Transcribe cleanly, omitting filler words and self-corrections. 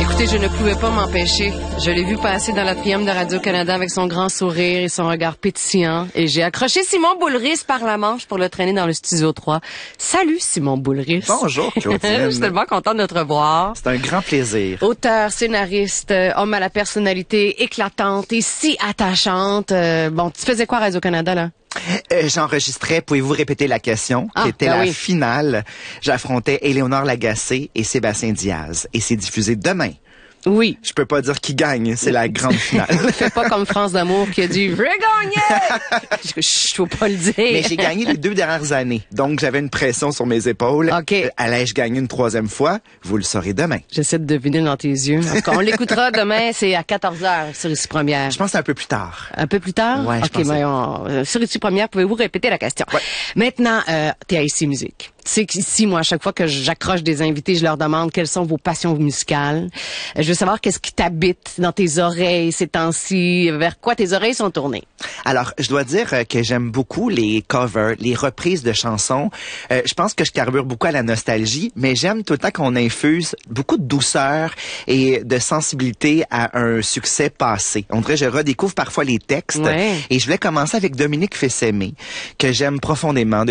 Écoutez, je ne pouvais pas m'empêcher. Je l'ai vu passer dans l'atrium de Radio-Canada avec son grand sourire et son regard pétillant. Et j'ai accroché Simon Boulris par la manche pour le traîner dans le studio 3. Salut Simon Boulris. Bonjour Claudine. Je suis tellement contente de te revoir. C'est un grand plaisir. Auteur, scénariste, homme à la personnalité éclatante et si attachante. Bon, tu faisais quoi à Radio-Canada, là? J'enregistrais, pouvez-vous répéter la question, qui était la finale. J'affrontais Éléonore Lagacé et Sébastien Diaz. Et c'est diffusé demain. Oui. Je peux pas dire qui gagne, c'est la grande finale. Fais pas comme France d'amour qui a dit « Je vais gagner! » Je faut pas le dire. Mais j'ai gagné les 2 dernières années, donc j'avais une pression sur mes épaules. OK. Allais-je gagner une 3e fois? Vous le saurez demain. J'essaie de deviner dans tes yeux. En tout cas, on l'écoutera demain, c'est à 14h sur Ici Première. Je pense que c'est un peu plus tard. Un peu plus tard? Ouais, je pense. Sur Ici Première, pouvez-vous répéter la question? Ouais. Maintenant, t'es à Ici Musique. Tu sais qu'ici, moi, à chaque fois que j'accroche des invités, je leur demande quelles sont vos passions musicales. Je veux savoir qu'est-ce qui t'habite dans tes oreilles ces temps-ci, vers quoi tes oreilles sont tournées. Alors, je dois dire que j'aime beaucoup les covers, les reprises de chansons. Je pense que je carbure beaucoup à la nostalgie, mais j'aime tout le temps qu'on infuse beaucoup de douceur et de sensibilité à un succès passé. On dirait que je redécouvre parfois les textes. Ouais. Et je voulais commencer avec Dominique Fils-Aimé, que j'aime profondément.